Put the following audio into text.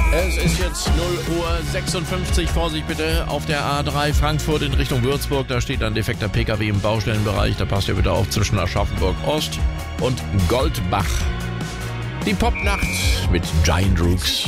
Es ist jetzt 0:56 Uhr. Vorsicht bitte auf der A3 Frankfurt in Richtung Würzburg. Da steht ein defekter PKW im Baustellenbereich. Da passt ihr bitte auf zwischen Aschaffenburg Ost und Goldbach. Die Popnacht mit Giant Rooks.